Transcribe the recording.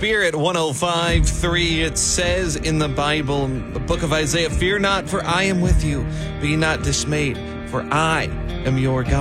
Spirit 105.3. It says in the Bible, the book of Isaiah, "Fear not, for I am with you. Be not dismayed, for I am your God."